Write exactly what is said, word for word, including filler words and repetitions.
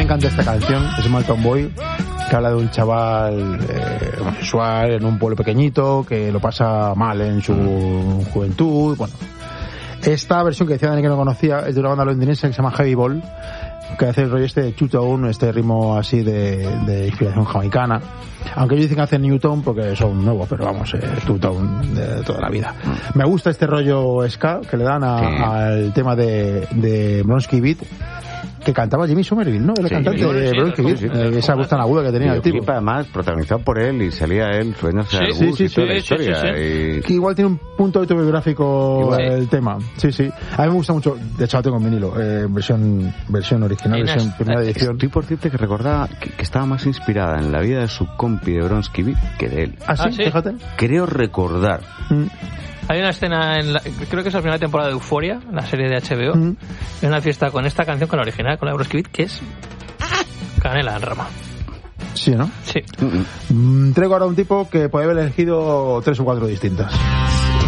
encanta esta canción, es Small Town Boy, que habla de un chaval eh, homosexual en un pueblo pequeñito que lo pasa mal en su juventud. Bueno, esta versión que decía Dani que no conocía es de una banda londinense que se llama Heavy Ball, que hace el rollo este de two-tone, este ritmo así de, de inspiración jamaicana. Aunque ellos dicen que hacen Newton porque son nuevos, pero vamos, eh, two-tone de toda la vida. Me gusta este rollo ska que le dan a, sí. al tema de, de Bronski Beat, que cantaba Jimmy Somerville, ¿no? El sí, cantante sí, de Bronski Beat, sí, sí, eh, esa voz tan aguda que tenía el tipo. Además, protagonizado por él y salía él, sueños de sí, sí, sí, sí, la historia. Sí, sí, sí. Y... que igual tiene un punto autobiográfico igual, el sí. tema. Sí, sí. A mí me gusta mucho, de hecho lo tengo en vinilo, eh, versión versión original, versión primera edición. Estoy por decirte que recordaba que, que estaba más inspirada en la vida de su compi de Bronski Beat que de él. ¿Ah, sí? ¿Ah, sí? Fíjate. Creo recordar. Mm. Hay una escena, en la, creo que es la primera temporada de Euphoria, la serie de H B O, mm. en una fiesta con esta canción, con la original, con la Bronski Beat, que es canela en rama. Sí, ¿no? Sí. Mm-mm. Mm, traigo ahora un tipo que puede haber elegido tres o cuatro distintas.